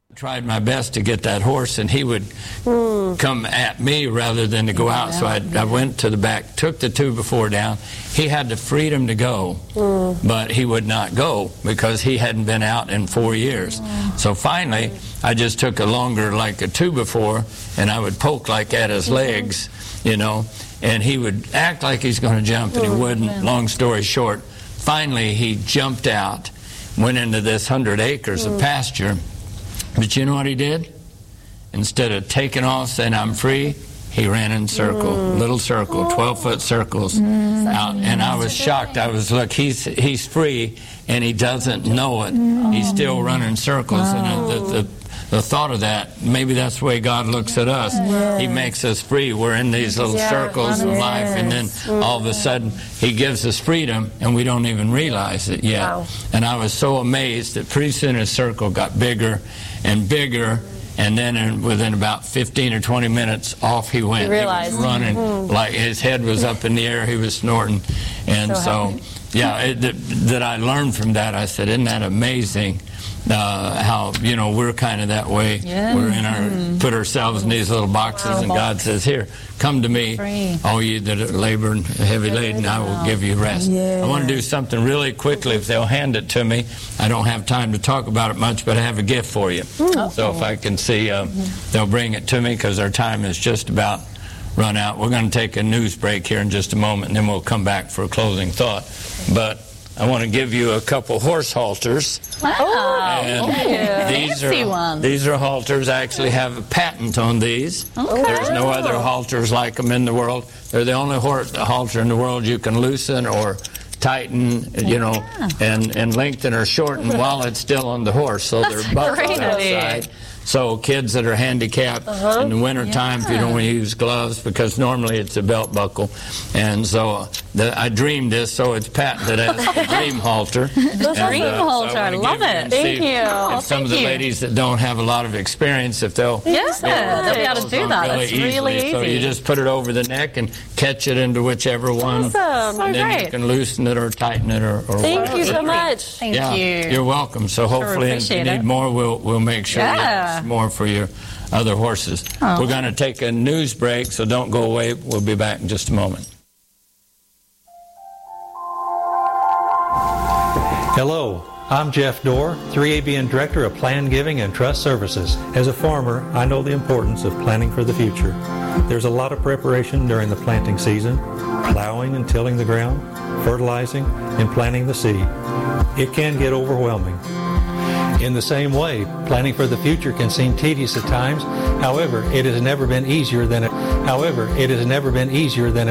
Tried my best to get that horse, and he would come at me rather than to go out. So I went to the back, took the 2x4 down. He had the freedom to go, but he would not go because he hadn't been out in 4 years. So finally, I just took a longer, like a 2x4, and I would poke like at his legs, you know, and he would act like he's going to jump, and he wouldn't. Long story short, finally he jumped out, went into this 100 acres of pasture. But you know what he did? Instead of taking off, saying, I'm free, he ran in circle, little circle, 12-foot circles out. And I was shocked. I was, look, he's free, and he doesn't know it. He's still running circles. And the thought of that, maybe that's the way God looks at us. He makes us free. We're in these little circles of life, and then all of a sudden he gives us freedom, and we don't even realize it yet. And I was so amazed that pretty soon his circle got bigger and bigger, and then within about 15 or 20 minutes, off he went. He was running, like his head was up in the air, he was snorting. And so that I learned from that. I said, isn't that amazing? How, you know, we're kind of that way. We're in our, put ourselves in these little boxes, and God says, here, come to me, all you that are labor and heavy laden, I will give you rest. I want to do something really quickly. If they'll hand it to me, I don't have time to talk about it much, but I have a gift for you. So if I can see, they'll bring it to me, because our time is just about run out. We're going to take a news break here in just a moment, and then we'll come back for a closing thought. But I want to give you a couple horse halters. And these are halters. I actually have a patent on these. There's no other halters like them in the world. They're the only halter in the world you can loosen or tighten, you know, and lengthen or shorten while it's still on the horse. So they're buckled outside. So kids that are handicapped in the wintertime, if you don't want to use gloves, because normally it's a belt buckle. And so I dreamed this, so it's patented as the Dream Halter. The Dream Halter, I love it. Thank you. Some of the ladies that don't have a lot of experience, if they'll they'll be able to do that. It's really easy. So you just put it over the neck and catch it into whichever one. Awesome. And then you can loosen it or tighten it or Thank you so much. Thank you. You're welcome. So hopefully if you need more, we'll make sure we have more for your other horses. We're going to take a news break, so don't go away. We'll be back in just a moment. Hello, I'm Jeff Dorr, 3ABN Director of Plan Giving and Trust Services. As a farmer, I know the importance of planning for the future. There's a lot of preparation during the planting season, plowing and tilling the ground, fertilizing, and planting the seed. It can get overwhelming. In the same way, planning for the future can seem tedious at times. However, it has never been easier than